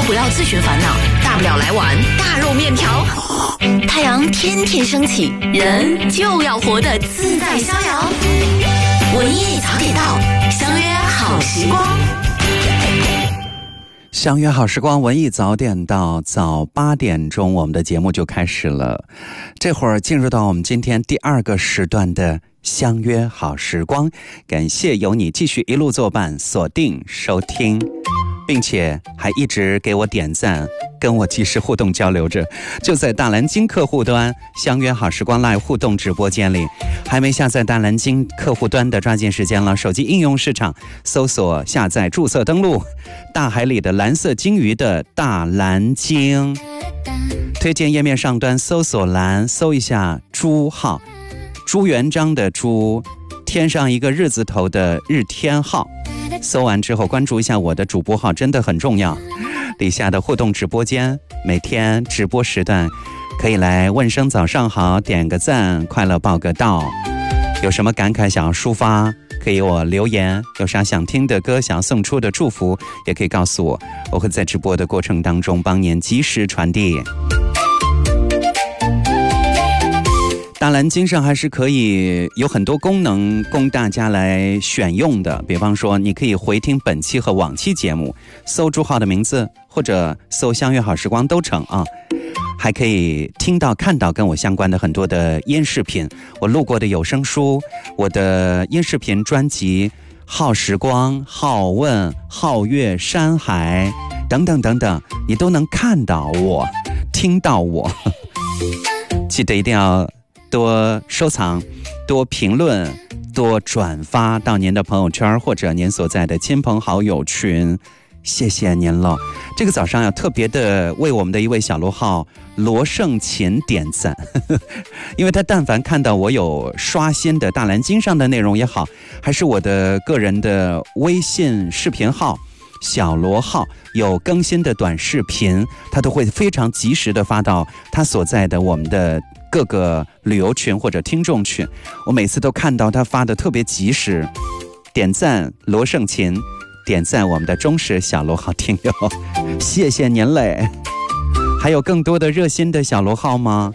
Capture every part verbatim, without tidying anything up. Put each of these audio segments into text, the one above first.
不要自寻烦恼，大不了来碗大肉面条。太阳天天升起，人就要活得自在逍遥。文艺早点到，相约好时光。 相约好时光，文艺早点到，早八点钟我们的节目就开始了。这会儿进入到我们今天第二个时段的相约好时光，感谢有你继续一路作伴，锁定收听，并且还一直给我点赞，跟我及时互动交流着。就在大蓝鲸客户端相约好时光 Live 互动直播间里，还没下载大蓝鲸客户端的抓紧时间了。手机应用市场搜索下载注册登录大海里的蓝色鲸鱼的大蓝鲸，推荐页面上端搜索栏搜一下朱浩，朱元璋的朱，添上一个日字头的日天号，搜完之后关注一下我的主播号，真的很重要。底下的互动直播间，每天直播时段可以来问声早上好，点个赞，快乐报个到。有什么感慨想要抒发，可以我留言，有啥想听的歌，想要送出的祝福，也可以告诉我，我会在直播的过程当中帮您及时传递。大蓝鲸上还是可以有很多功能供大家来选用的，比方说你可以回听本期和往期节目，搜朱浩的名字或者搜相约好时光都成啊。还可以听到看到跟我相关的很多的音视频，我录过的有声书，我的音视频专辑好时光、好问、好月、山海等等等等，你都能看到我，听到我。记得一定要多收藏，多评论，多转发到您的朋友圈或者您所在的亲朋好友群，谢谢您了。这个早上要特别的为我们的一位小罗号罗胜琴点赞，因为他但凡看到我有刷新的大蓝鲸上的内容也好，还是我的个人的微信视频号小罗号有更新的短视频，他都会非常及时的发到他所在的我们的各个旅游群或者听众群，我每次都看到他发的特别及时。点赞罗胜琴，点赞我们的忠实小罗号听友，谢谢您嘞。还有更多的热心的小罗号吗？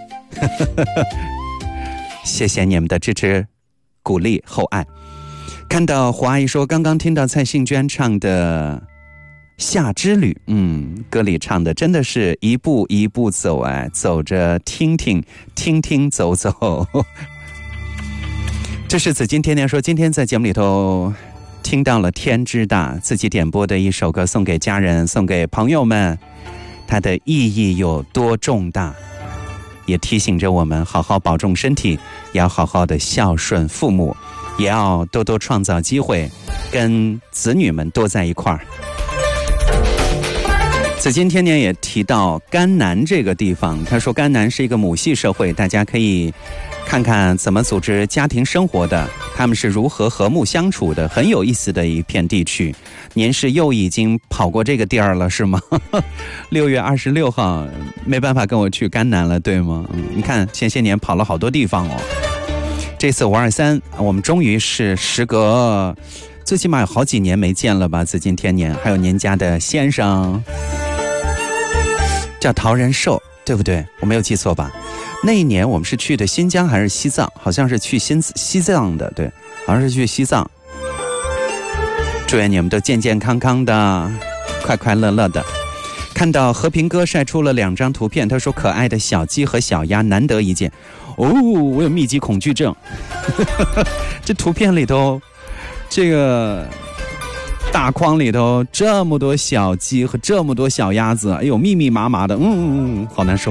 谢谢你们的支持鼓励厚爱。看到胡阿姨说刚刚听到蔡幸娟唱的夏之旅，嗯，歌里唱的真的是一步一步走，哎，走着听听，听听走走。这是紫金甜甜说，今天在节目里头听到了天之大，自己点播的一首歌，送给家人，送给朋友们，它的意义有多重大，也提醒着我们好好保重身体，也要好好的孝顺父母，也要多多创造机会，跟子女们多在一块儿。紫金天年也提到甘南这个地方，他说甘南是一个母系社会，大家可以看看怎么组织家庭生活的，他们是如何和睦相处的，很有意思的一片地区。您是又已经跑过这个地儿了是吗？六月二十六号没办法跟我去甘南了对吗？嗯，你看前些年跑了好多地方哦，这次五二三我们终于是时隔最起码有好几年没见了吧，紫金天年，还有您家的先生叫陶仁寿对不对？我没有记错吧？那一年我们是去的新疆还是西藏？好像是去新西藏的，对，好像是去西藏。祝愿你们都健健康康的，快快乐乐的。看到和平哥晒出了两张图片，他说可爱的小鸡和小鸭难得一见。哦，我有密集恐惧症。这图片里头，这个大框里头这么多小鸡和这么多小鸭子，哎呦密密麻麻的，嗯嗯嗯，好难受。